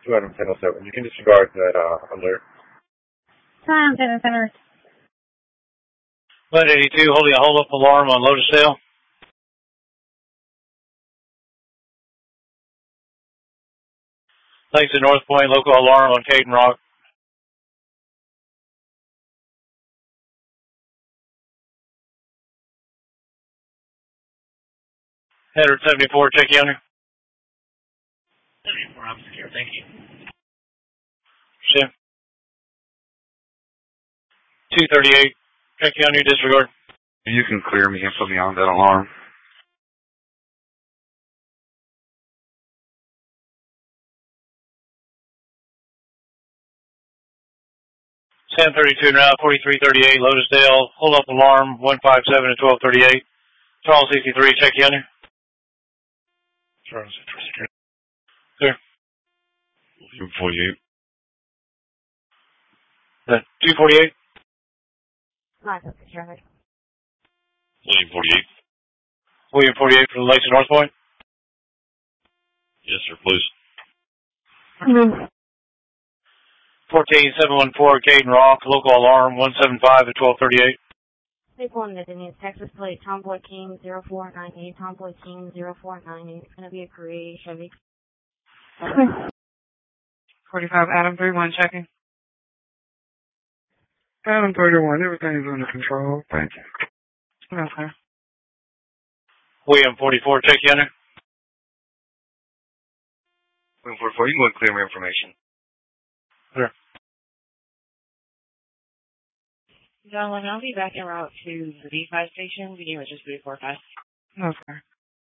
2 out of 1007. You can disregard that alert. Time, center. 182, holding a hold-up alarm on Lotusdale. Thanks to North Point, local alarm on Caden Rock. Header 74, check you under. 74, I'm secure, thank you. Sim. 238, check you under, disregard. You can clear me and put me on that alarm. Sam 32 now, 4338, Lotusdale, hold up alarm, 157 to 1238. Charles 63, check you under. Charles 63. Clear. 48. 248. Not secure. William 48. William 48 for the Lakes of North Point. Yes, sir, please. 14714, Caden Rock, local alarm, 175 to 1238. Big one, Denise, Texas plate, Tomboy King 0498, Tomboy King 0498. It's going to be a gray Chevy. 45, Adam 31, checking. Adam 31, everything's under control. Thank you. Okay. William 44, check you under. William 44, you can go and clear my information. Clear. John, I'll be back en route to the D5 station, beginning with just 345. Okay.